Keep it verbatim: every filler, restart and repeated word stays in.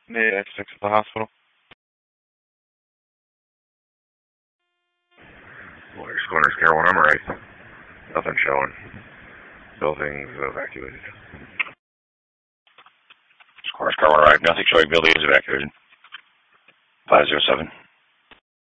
Yeah, X six at the hospital. Water Corners, Care one, I'm right. Nothing showing. Building's evacuated. Corners, Care one, right. Nothing showing. Building is evacuated. five zero seven.